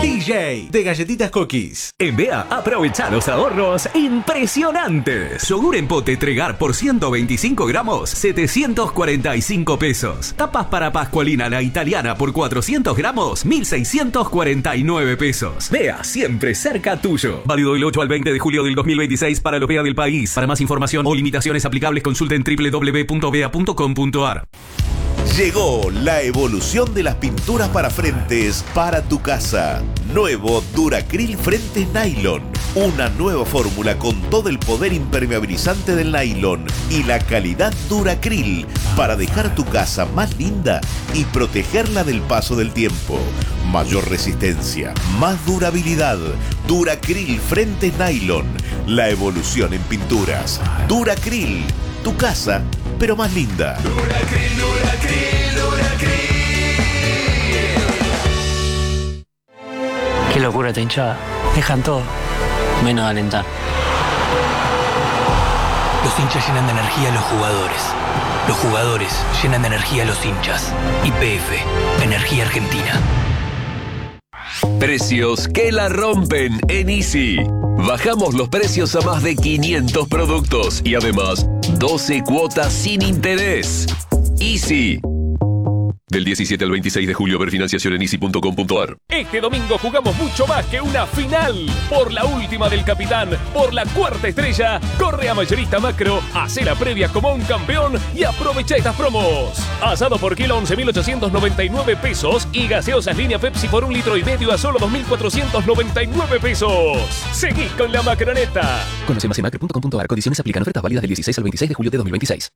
DJ de Galletitas Cookies. En BEA, aprovecha los ahorros impresionantes. Yogur en pote Tregar por 125 gramos, 745 pesos. Tapas para Pascualina la italiana por 400 gramos, 1.649 pesos. BEA, siempre cerca tuyo. Válido del 8 al 20 de julio del 2026 para los BEA del país. Para más información o limitaciones aplicables, consulten www.bea.com.ar. Llegó la evolución de las pinturas para frentes para tu casa. Nuevo Duracril Frentes Nylon. Una nueva fórmula con todo el poder impermeabilizante del nylon y la calidad Duracril para dejar tu casa más linda y protegerla del paso del tiempo. Mayor resistencia, más durabilidad. Duracril Frentes Nylon. La evolución en pinturas. Duracril. Tu casa, pero más linda. Duracril, Duracril, Duracril. Qué locura esta hinchada. Dejan todo, menos alentar. Los hinchas llenan de energía a los jugadores. Los jugadores llenan de energía a los hinchas. YPF, Energía Argentina. Precios que la rompen en Easy. Bajamos los precios a más de 500 productos y además 12 cuotas sin interés. Easy. Del 17 al 26 de julio, ver financiación en easy.com.ar. Este domingo jugamos mucho más que una final. Por la última del capitán, por la cuarta estrella, corre a Mayorista Macro, hace la previa como un campeón y aprovecha estas promos. Asado por kilo 11.899 pesos y gaseosas línea Pepsi por 1,5 litros a solo 2.499 pesos. Seguí con la Macroneta. Conoce más en macro.com.ar. Condiciones aplican. Ofertas válidas del 16 al 26 de julio de 2026.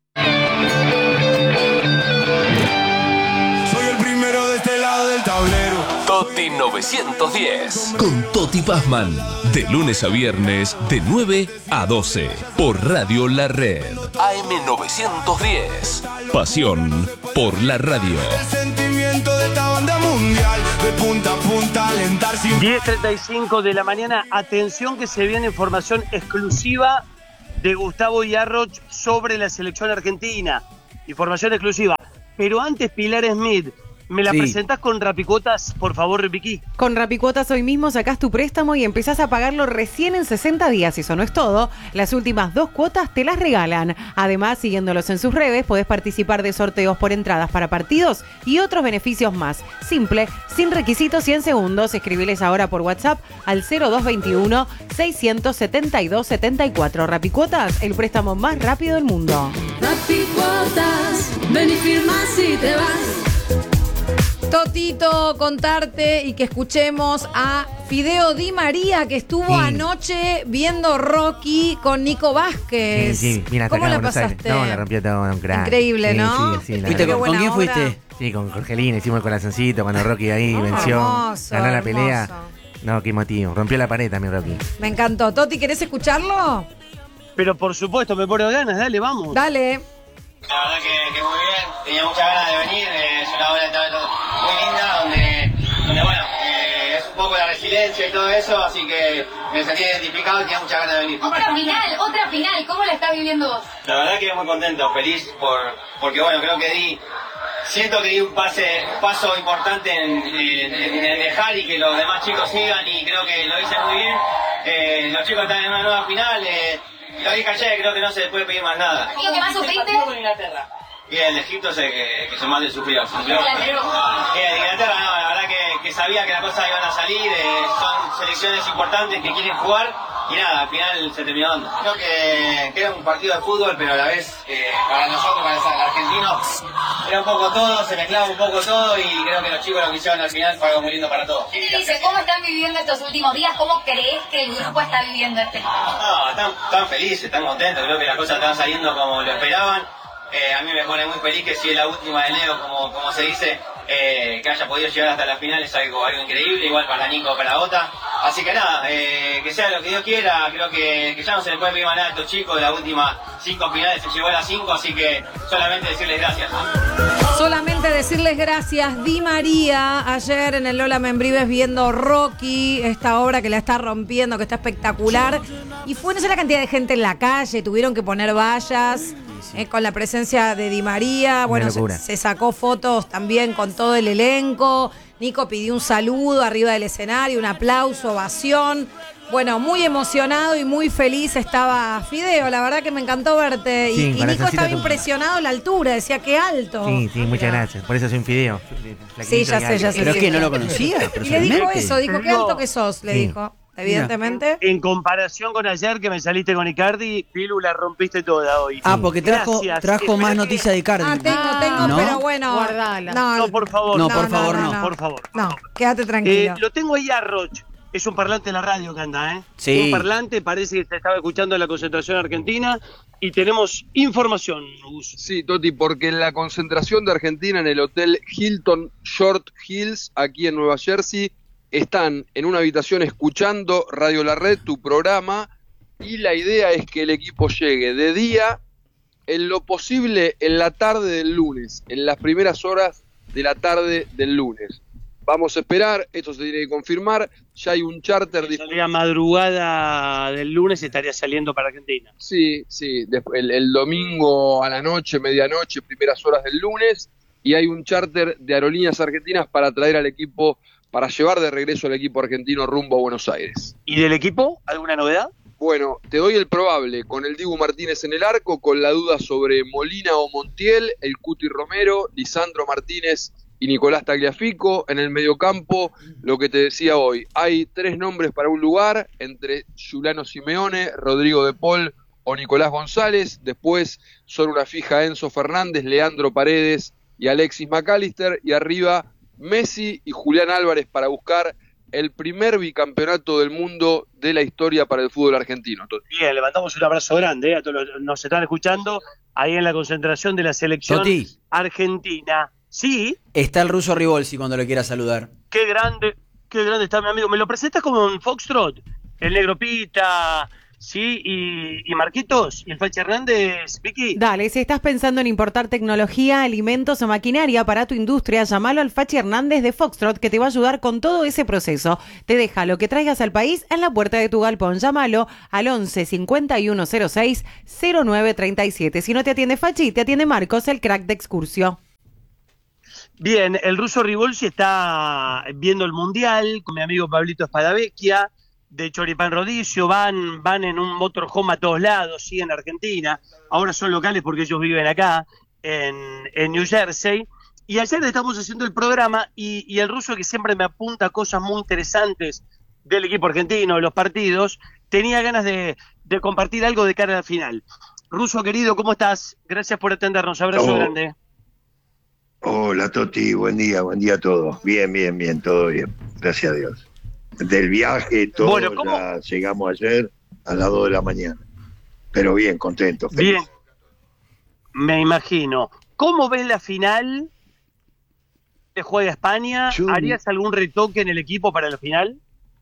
Toti 910. Con Toti Pazman. De lunes a viernes, de 9 a 12. Por Radio La Red. AM 910. Pasión por la radio. El sentimiento de esta banda mundial. De punta a punta, alentar sin... 10:35 de la mañana. Atención que se viene información exclusiva de Gustavo Yarroch sobre la selección argentina. Información exclusiva. Pero antes, Pilar Smith, ¿me la presentás con Rapicuotas, por favor, Vicky? Con Rapicuotas hoy mismo sacás tu préstamo y empezás a pagarlo recién en 60 días. Y eso no es todo. Las últimas 2 cuotas te las regalan. Además, siguiéndolos en sus redes, podés participar de sorteos por entradas para partidos y otros beneficios más. Simple, sin requisitos y en segundos. Escribiles ahora por WhatsApp al 0221-672-74. Rapicuotas, el préstamo más rápido del mundo. Rapicuotas, ven y firmás y te vas. Totito, contarte y que escuchemos a Fideo Di María, que estuvo anoche viendo Rocky con Nico Vázquez. Sí, mira, ¿Cómo la pasaste? No, la rompió todo, un crack. Increíble, ¿no? Sí, ¿Fuiste ¿Con quién obra? fuiste? Sí, con Jorgelina, hicimos el corazoncito cuando Rocky ahí venció, hermoso, ganó la hermoso. pelea. No, qué motivo, rompió la pared también Rocky. Me encantó. Toti, ¿querés escucharlo? Pero por supuesto, me pone ganas, dale, vamos. Dale. La verdad que muy bien, tenía muchas ganas de venir, es una obra de teatro muy linda donde bueno, es un poco la resiliencia y todo eso, así que me sentí identificado y tenía muchas ganas de venir. Otra final, ¿cómo la estás viviendo vos? La verdad que muy contento, feliz porque bueno, creo que siento que di un paso importante en dejar y que los demás chicos sigan y creo que lo hice muy bien. Los chicos están en una nueva final, lo dije ayer, creo que no se puede pedir más nada. ¿Y lo que más sufriste? Y el de Egipto es el que se más le sufrió. El de Inglaterra, no, la verdad que sabía que las cosas iban a salir, son selecciones importantes que quieren jugar y nada, al final se terminó dando. Creo que era un partido de fútbol, pero a la vez para nosotros, para el argentino, era un poco todo, se mezclaba un poco todo y creo que los chicos lo que hicieron al final fue algo muy lindo para todos. ¿Qué te dice? ¿Cómo están viviendo estos últimos días? ¿Cómo crees que el grupo está viviendo este? No, están felices, están contentos, creo que las cosas están saliendo como lo esperaban. A mí me pone muy feliz que si es la última de Leo, como se dice, que haya podido llegar hasta la final es algo increíble, igual para Nico, para Bota. Así que nada, que sea lo que Dios quiera, creo que ya no se le puede pedir más nada a estos chicos, de las últimas 5 finales se llegó a las 5, así que solamente decirles gracias. Solamente decirles gracias. Di María, ayer en el Lola Membrives viendo Rocky, esta obra que la está rompiendo, que está espectacular. Y fue no sé la cantidad de gente en la calle, tuvieron que poner vallas. Con la presencia de Di María, bueno, se sacó fotos también con todo el elenco. Nico pidió un saludo arriba del escenario, un aplauso, ovación. Bueno, muy emocionado y muy feliz estaba Fideo. La verdad que me encantó verte. Sí, y con la Nico salsita estaba tú. impresionado a la altura, decía qué alto. Sí, muchas gracias. Por eso soy un fideo. Sí, ya sé. Pero es que no lo conocía, Y le personalmente. dijo eso, dijo qué alto que sos, le Sí. dijo. Evidentemente. En comparación con ayer que me saliste con Icardi, Pilu, la rompiste toda hoy. Ah, porque trajo Gracias. más Esperá noticias de Icardi. Tengo, ¿No? pero bueno. Guardala. No, por favor. No, por favor, no. Por favor. No, quédate tranquilo. Lo tengo ahí a Roch. Es un parlante de la radio que anda, ¿eh? Sí. Un parlante, parece que se estaba escuchando la concentración argentina y tenemos información, Gus. Sí, Toti, porque en la concentración de Argentina en el hotel Hilton Short Hills, aquí en Nueva Jersey, están en una habitación escuchando Radio La Red, tu programa, y la idea es que el equipo llegue de día, en lo posible en la tarde del lunes, en las primeras horas de la tarde del lunes. Vamos a esperar, esto se tiene que confirmar, ya hay un charter La madrugada del lunes estaría saliendo para Argentina. Sí, el domingo a la noche, medianoche, primeras horas del lunes, y hay un charter de aerolíneas argentinas para traer al equipo, para llevar de regreso al equipo argentino rumbo a Buenos Aires. ¿Y del equipo? ¿Alguna novedad? Bueno, te doy el probable, con el Dibu Martínez en el arco, con la duda sobre Molina o Montiel, el Cuti Romero, Lisandro Martínez y Nicolás Tagliafico. En el mediocampo, lo que te decía hoy, hay 3 nombres para un lugar, entre Giuliano Simeone, Rodrigo de Paul o Nicolás González. Después son una fija Enzo Fernández, Leandro Paredes y Alexis McAllister. Y arriba Messi y Julián Álvarez para buscar el primer bicampeonato del mundo de la historia para el fútbol argentino. Bien, le mandamos un abrazo grande a todos los que nos están escuchando ahí en la concentración de la selección Toti. argentina. Sí. Está el ruso Ribolsi cuando lo quiera saludar. Qué grande está mi amigo. ¿Me lo presentas como un Foxtrot? El Negro Pita, sí, y Marquitos, y el Fachi Hernández, Vicky. Dale, si estás pensando en importar tecnología, alimentos o maquinaria para tu industria, llamalo al Fachi Hernández de Foxtrot, que te va a ayudar con todo ese proceso. Te deja lo que traigas al país en la puerta de tu galpón. Llámalo al 11 5106 0937. Si no te atiende Fachi, te atiende Marcos, el crack de Excursio. Bien, el ruso Ribolsi está viendo el Mundial con mi amigo Pablito Espadavecchia, de Choripán Rodicio, van en un motorhome a todos lados, sí, en Argentina. Ahora son locales porque ellos viven acá, en New Jersey. Y ayer estamos haciendo el programa y el ruso, que siempre me apunta cosas muy interesantes del equipo argentino, de los partidos, tenía ganas de compartir algo de cara al final. Ruso querido, ¿cómo estás? Gracias por atendernos, abrazo grande. Hola Toti, buen día a todos. Bien, todo bien, gracias a Dios. Del viaje, todo, bueno, ¿cómo? Ya llegamos ayer a las 2 de la mañana. Pero bien, contento. Feliz. Bien, me imagino. ¿Cómo ves la final que juega España? ¿Harías algún retoque en el equipo para la final?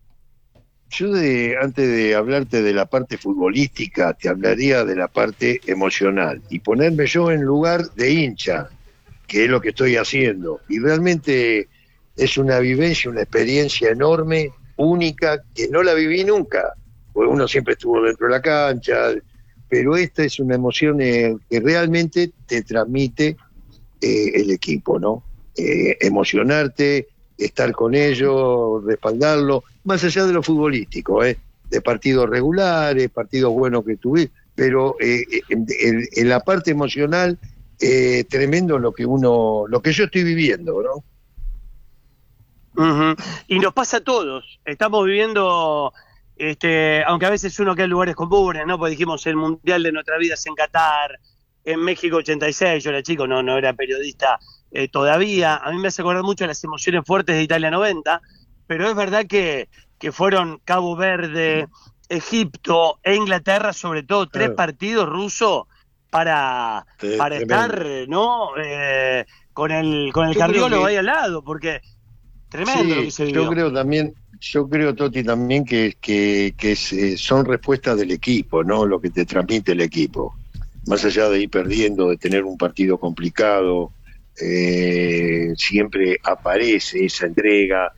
Yo antes de hablarte de la parte futbolística, te hablaría de la parte emocional y ponerme yo en lugar de hincha, que es lo que estoy haciendo. Y realmente es una vivencia, una experiencia enorme, única, que no la viví nunca, porque uno siempre estuvo dentro de la cancha, pero esta es una emoción que realmente te transmite el equipo, ¿no? Emocionarte, estar con ellos, respaldarlo, más allá de lo futbolístico, de partidos regulares, partidos buenos que tuviste, pero en la parte emocional, tremendo lo que yo estoy viviendo, ¿no? Uh-huh. Y nos pasa a todos, estamos viviendo, aunque a veces uno queda en lugares comunes, ¿no? Porque dijimos el Mundial de nuestra vida es en Qatar, en México 86, yo era chico, no era periodista todavía. A mí me hace acordar mucho las emociones fuertes de Italia 90, pero es verdad que fueron Cabo Verde, Egipto e Inglaterra, sobre todo, 3 partidos rusos para estar, ¿no? Con el cardiólogo ahí al lado, porque tremendo lo que se vivió. Yo creo, Toti, también que son respuestas del equipo, ¿no? Lo que te transmite el equipo. Más allá de ir perdiendo, de tener un partido complicado, siempre aparece esa entrega,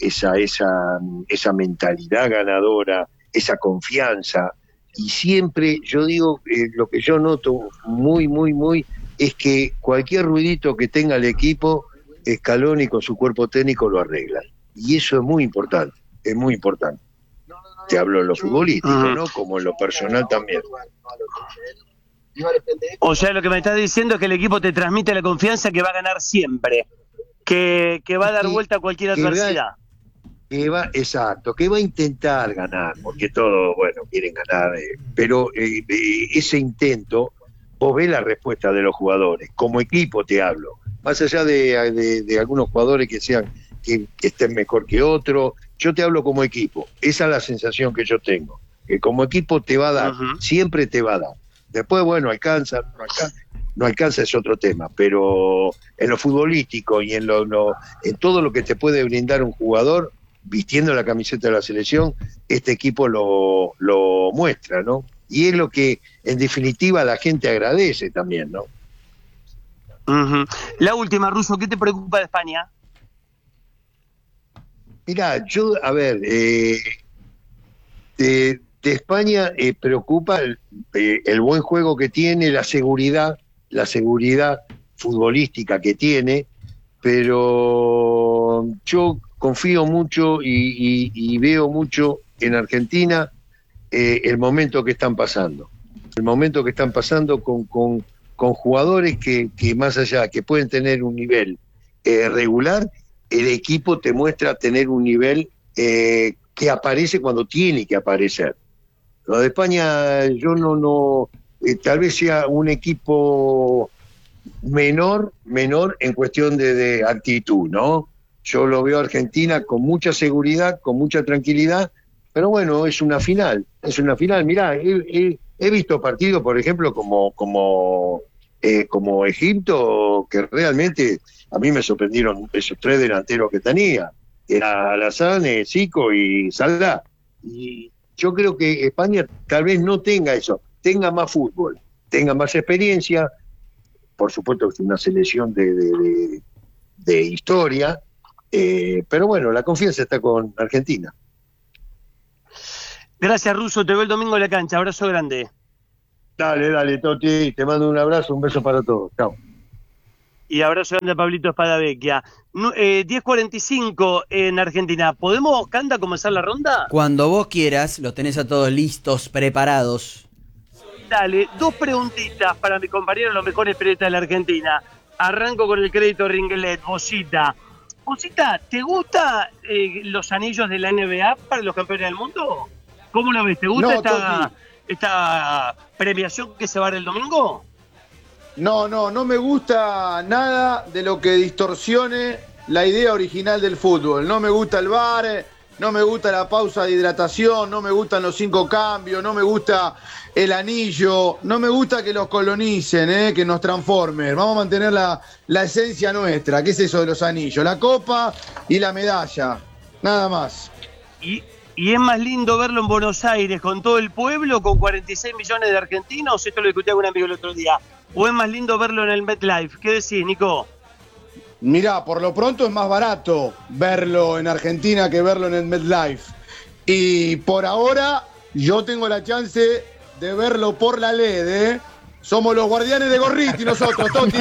esa mentalidad ganadora, esa confianza. Y siempre, yo digo, lo que yo noto muy, es que cualquier ruidito que tenga el equipo, Scaloni con su cuerpo técnico lo arreglan. Y eso es muy importante, es muy importante. Te hablo en lo futbolístico, ¿no? Como en lo personal también. O sea, lo que me estás diciendo es que el equipo te transmite la confianza que va a ganar siempre, que va a dar vuelta a cualquier adversidad. Exacto, que va a intentar ganar, porque todos, bueno, quieren ganar, pero ese intento, vos ves la respuesta de los jugadores, como equipo te hablo, más allá de algunos jugadores que estén mejor que otros, yo te hablo como equipo, esa es la sensación que yo tengo, que como equipo te va a dar, siempre te va a dar. Después, bueno, no alcanza es otro tema, pero en lo futbolístico y en todo lo que te puede brindar un jugador, vistiendo la camiseta de la selección, este equipo lo muestra, ¿no? Y es lo que, en definitiva, la gente agradece también, ¿no? La última, Russo, ¿qué te preocupa de España? Mirá, a ver, de España preocupa el buen juego que tiene, la seguridad futbolística que tiene, pero yo confío mucho y veo mucho en Argentina el momento que están pasando. El momento que están pasando con jugadores que más allá, que pueden tener un nivel regular, el equipo te muestra tener un nivel que aparece cuando tiene que aparecer. Lo de España, yo no tal vez sea un equipo menor en cuestión de actitud, ¿no? Yo lo veo a Argentina con mucha seguridad, con mucha tranquilidad, pero bueno, es una final. Mirá, he visto partidos, por ejemplo, como Egipto, que realmente a mí me sorprendieron esos 3 delanteros que tenía. Era Alassane, Zico y Salah. Y yo creo que España tal vez no tenga eso, tenga más fútbol, tenga más experiencia, por supuesto que es una selección de historia, pero bueno, la confianza está con Argentina. Gracias, Russo, te veo el domingo en la cancha, abrazo grande. Dale, Toti, te mando un abrazo, un beso para todos, chao. Y abrazo grande a Pablito Espadavecchia. 10:45 en Argentina. ¿Podemos, Canda, comenzar la ronda? Cuando vos quieras, los tenés a todos listos, preparados. Dale, 2 preguntitas para mi compañero, los mejores periodistas de la Argentina. Arranco con el crédito Ringlet, Bosita. Bosita, ¿te gustan los anillos de la NBA para los campeones del mundo? ¿Cómo lo ves? ¿Te gusta esta premiación que se va a dar el domingo? No me gusta nada de lo que distorsione la idea original del fútbol. No me gusta el VAR, no me gusta la pausa de hidratación, no me gustan los 5 cambios, no me gusta el anillo, no me gusta que los colonicen, que nos transformen. Vamos a mantener la esencia nuestra. ¿Qué es eso de los anillos? La copa y la medalla, nada más. ¿Y es más lindo verlo en Buenos Aires con todo el pueblo, con 46 millones de argentinos? Esto lo discutí con un amigo el otro día. ¿O es más lindo verlo en el MetLife? ¿Qué decís, Nico? Mirá, por lo pronto es más barato verlo en Argentina que verlo en el MetLife. Y por ahora yo tengo la chance de verlo por la LED, Somos los guardianes de Gorriti nosotros, Toti.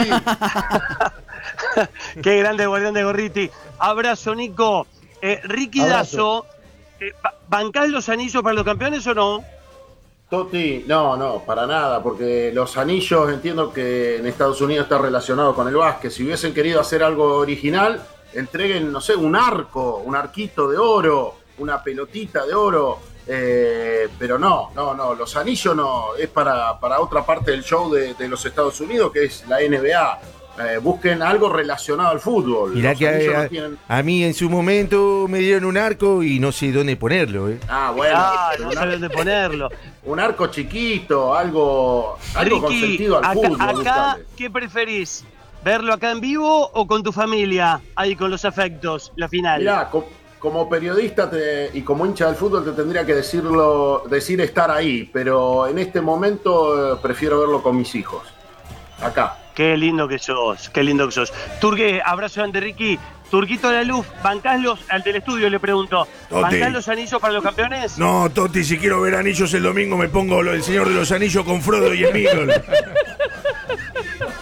Qué grande guardián de Gorriti. Abrazo, Nico. Ricky Dazo, ¿bancás los anillos para los campeones o no? Toti, no, para nada, porque los anillos entiendo que en Estados Unidos está relacionado con el básquet. Si hubiesen querido hacer algo original, entreguen, no sé, un arco, un arquito de oro, una pelotita de oro, pero no, los anillos no, es para otra parte del show de los Estados Unidos, que es la NBA. Busquen algo relacionado al fútbol. Mirá que a mí en su momento me dieron un arco y no sé dónde ponerlo. No sé dónde ponerlo. Un arco chiquito, algo Ricky, con sentido al fútbol. Acá, ¿qué preferís? ¿Verlo acá en vivo o con tu familia? Ahí con los afectos, la final. Mirá, como periodista y como hincha del fútbol te tendría que decir estar ahí, pero en este momento prefiero verlo con mis hijos. Acá. Qué lindo que sos. Turque, abrazo ante Ricky. Turquito de la Luz, ¿bancás al del estudio? Le pregunto. ¿Bancás los anillos para los campeones? No, Toti, si quiero ver anillos el domingo me pongo el Señor de los Anillos con Frodo y Sméagol.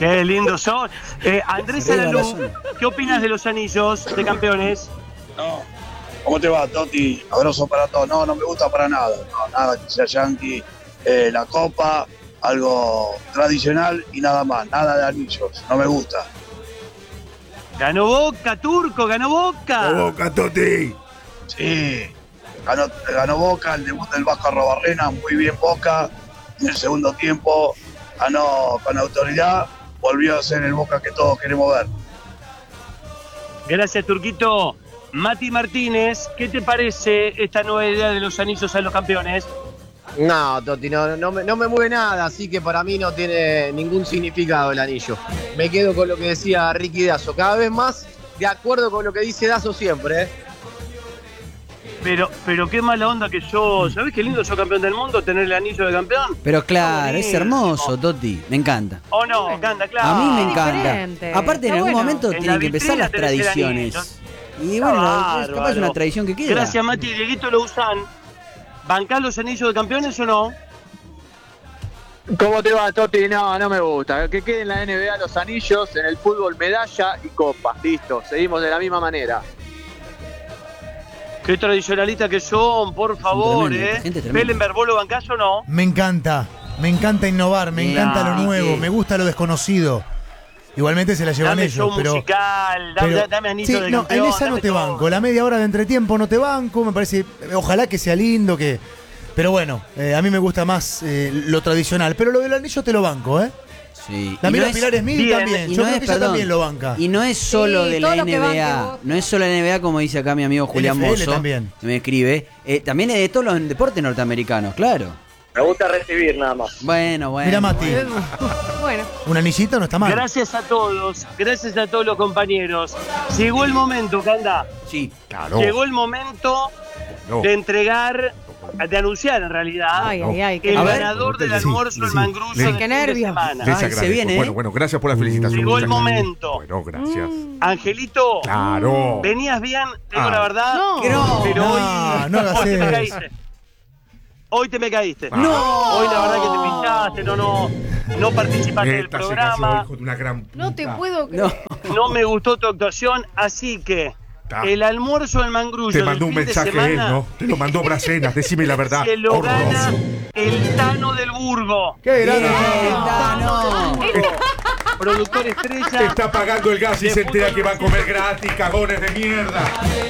Qué lindo son. Andrés Alalú, ¿qué opinas de los anillos de campeones? No. ¿Cómo te va, Toti? Abrazo para todos. No, no me gusta para nada. No, nada que sea yankee. La copa, algo tradicional y nada más. Nada de anillos. No me gusta. Ganó Boca, Turco, ganó Boca. Boca, Toti. Sí. Ganó Boca, el debut del Vasco Arrobarrena, muy bien Boca. En el segundo tiempo ganó con autoridad. Volvió a ser el Boca que todos queremos ver. Gracias, Turquito. Mati Martínez, ¿qué te parece esta nueva idea de los anillos a los campeones? No, Toti, no me mueve nada, así que para mí no tiene ningún significado el anillo. Me quedo con lo que decía Ricky Dazo, cada vez más de acuerdo con lo que dice Dazo siempre, Pero qué mala onda que yo, ¿sabés qué lindo soy campeón del mundo, tener el anillo de campeón? Pero claro, es hermoso, Toti, me encanta. ¿O no? Encanta, claro. A mí me encanta. Diferente. Aparte, en Está algún bueno. momento En tienen la que empezar vitrina las tenés el tradiciones. anillo. Y bueno, Bárbaro. capaz es una tradición que queda. Gracias, Mati. Dieguito lo usan. ¿Bancás los anillos de campeones o no? ¿Cómo te va, Toti? No me gusta. Que queden en la NBA los anillos, en el fútbol medalla y copa. Listo, seguimos de la misma manera. Qué tradicionalistas que son, por favor, tremendo, gente tremenda. Pellenberg, ¿vos lo bancás o no? Me encanta innovar, me encanta lo nuevo, me gusta lo desconocido. Igualmente se la llevan Dame ellos, show pero... musical, dame anillo de no, campeón. en esa no dame te todo. banco, la media hora de entretiempo no te banco, me parece, ojalá que sea lindo, que... Pero bueno, a mí me gusta más lo tradicional, pero lo del anillo te lo banco, Sí. La Y mira no es- Pilar Smith Bien. también, Y yo no creo es, que ella perdón, también lo banca. Y no es solo Sí, de todo la lo que banque NBA, vos. no es solo la NBA como dice acá mi amigo Julián NFL Mozo, también. que me escribe, también es de todos los deportes norteamericanos, claro. Me gusta recibir nada más. Bueno. Mira, Mati. Bueno. Un anillito no está mal. Gracias a todos los compañeros. Llegó el momento, Canda. Sí, claro. Llegó el momento de entregar, de anunciar en realidad, el ganador del almuerzo, el mangrullo de fin de semana. Les agradezco. Bueno, gracias por la felicitación. Llegó el muchachos. momento. Bueno, gracias. Angelito, Claro. ¿venías bien? Te digo la verdad. No. Pero No, hoy, no hagas hoy te me eso. caíste. Hoy te me caíste. No. Hoy la verdad que te pinchaste, no participaste del Esta se programa. cayó, hijo de una gran No te puedo No. creer. No me gustó tu actuación, así que el almuerzo del mangrullo Te mandó un del fin de mensaje él, semana ¿no? Te lo mandó Bracenas, decime la verdad. se lo Horroroso. gana el Tano del Burgo. ¡Qué grande! Tano del Burgo. Productor estrella. Está pagando el gas y se entera que va a comer gratis, cagones de mierda.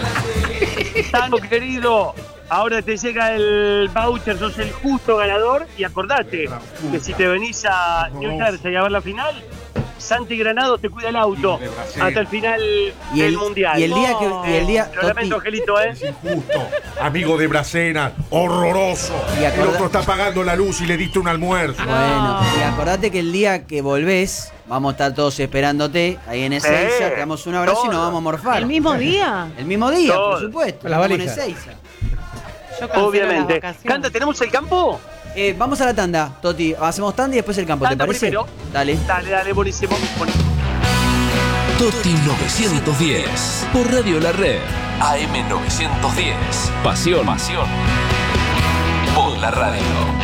Tano querido, ahora te llega el voucher, sos el justo ganador. Y acordate que si te venís a New Jersey a ver la final, Santi Granado te cuida el auto hasta el final del Mundial. y el día Lo lamento, Toti, Angelito, Justo, amigo de Bracenas, horroroso. El otro está pagando la luz y le diste un almuerzo. Bueno, y acordate que el día que volvés, vamos a estar todos esperándote ahí en Ezeiza, te damos un abrazo y nos vamos a morfar. ¿El mismo día? El mismo día, Todo. por supuesto. Las Vamos en valijas. Ezeiza. Yo cancelo Obviamente. las vacaciones. Canta, ¿tenemos el campo? Vamos a la tanda, Toti. Hacemos tanda y después el campo, Tanda ¿te parece? primero. Dale. Dale, buenísimo. Toti 910 por Radio La Red. AM 910. Pasión. Por la radio.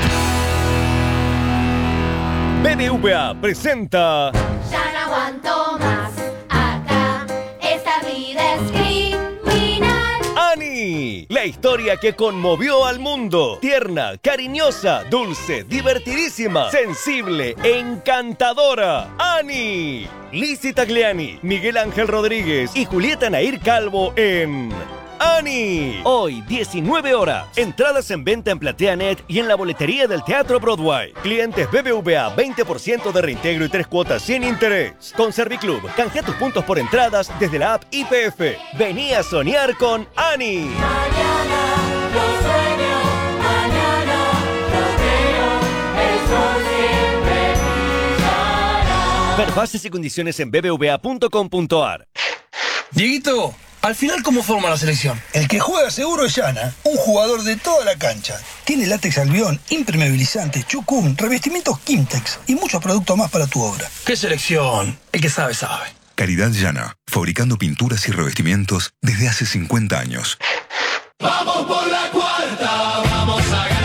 BBVA presenta Ya no aguanto más acá. Esta vida es criminal. Ani, la historia que conmovió al mundo. Tierna, cariñosa, dulce, divertidísima, sensible, encantadora. Ani. Lizzy Tagliani, Miguel Ángel Rodríguez y Julieta Nair Calvo en Ani. Hoy, 19 horas. Entradas en venta en PlateaNet y en la boletería del Teatro Broadway. Clientes BBVA, 20% de reintegro y 3 cuotas sin interés. Con Serviclub, canjea tus puntos por entradas desde la app IPF. Vení a soñar con Ani. Ver bases y condiciones en bbva.com.ar. Dieguito, al final, ¿cómo forma la selección? El que juega seguro es Yana, un jugador de toda la cancha. Tiene látex albión, impermeabilizante, chucún, revestimientos Kimtex y muchos productos más para tu obra. ¿Qué selección? El que sabe, sabe. Calidad Llana, fabricando pinturas y revestimientos desde hace 50 años. Vamos por la cuarta, vamos a ganar.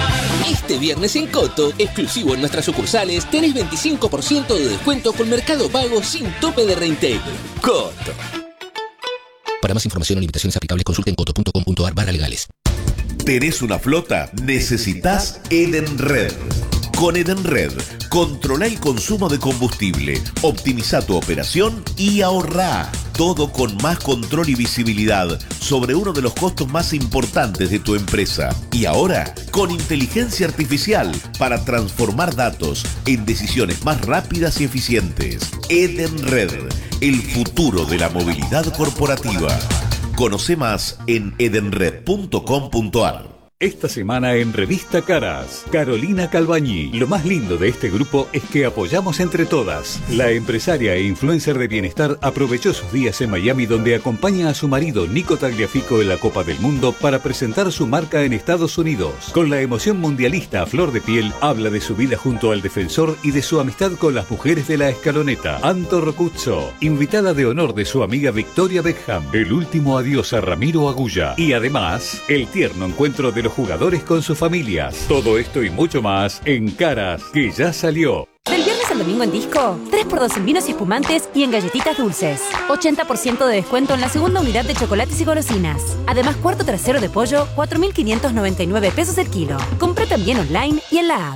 Este viernes en Coto, exclusivo en nuestras sucursales, tenés 25% de descuento con Mercado Pago sin tope de reintegro. Coto. Para más información o limitaciones aplicables, consulten coto.com.ar/legales. ¿Tenés una flota? Necesitas Edenred. Con Edenred, controla el consumo de combustible, optimiza tu operación y ahorrá. Todo con más control y visibilidad sobre uno de los costos más importantes de tu empresa. Y ahora, con inteligencia artificial para transformar datos en decisiones más rápidas y eficientes. Edenred, el futuro de la movilidad corporativa. Conoce más en edenred.com.ar. Esta semana en Revista Caras, Carolina Calbañí. Lo más lindo de este grupo es que apoyamos entre todas. La empresaria e influencer de bienestar aprovechó sus días en Miami, donde acompaña a su marido Nico Tagliafico en la Copa del Mundo para presentar su marca en Estados Unidos. Con la emoción mundialista a flor de piel, habla de su vida junto al defensor y de su amistad con las mujeres de la escaloneta. Anto Rocuzzo, invitada de honor de su amiga Victoria Beckham. El último adiós a Ramiro Agulla. Y además, el tierno encuentro de los jugadores con sus familias. Todo esto y mucho más en Caras, que ya salió. Del viernes al domingo en Disco, 3x2 en vinos y espumantes y en galletitas dulces. 80% de descuento en la segunda unidad de chocolates y golosinas. Además, cuarto trasero de pollo, 4.599 pesos el kilo. Compra también online y en la app.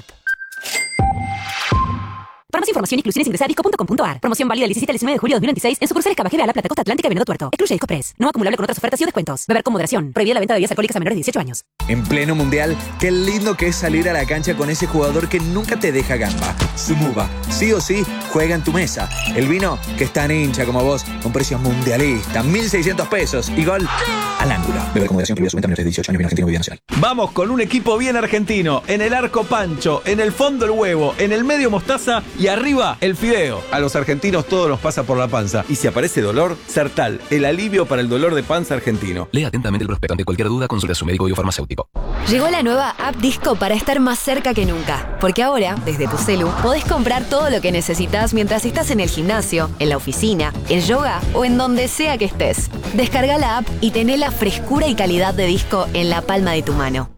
Para más información, inclusiones, ingresa a disco.com.ar. Promoción válida del 17 al 19 de julio de 2026 en sucursales Cabajera, La Plata, Costa Atlántica y Venado Tuerto. Excluye Disco Press. No acumulable con otras ofertas y descuentos. Beber con moderación. Prohibida la venta de bebidas alcohólicas a menores de 18 años. En pleno mundial, qué lindo que es salir a la cancha con ese jugador que nunca te deja gamba. Sumuba, sí o sí, juega en tu mesa. El vino que es tan hincha como vos, con precios mundialistas, 1.600 pesos y gol al ángulo. Beber con moderación, prohibida su venta a menores de 18 años, bien argentino, bebida nacional. Vamos con un equipo bien argentino. En el arco Pancho, en el fondo el huevo, en el medio mostaza y arriba el fideo. A los argentinos todo nos pasa por la panza. Y si aparece dolor, Sertal, el alivio para el dolor de panza argentino. Lea atentamente el prospecto. Ante cualquier duda, consulte a su médico biofarmacéutico. Llegó la nueva app Disco para estar más cerca que nunca. Porque ahora, desde tu celu, podés comprar todo lo que necesitas mientras estás en el gimnasio, en la oficina, en yoga o en donde sea que estés. Descarga la app y tené la frescura y calidad de Disco en la palma de tu mano.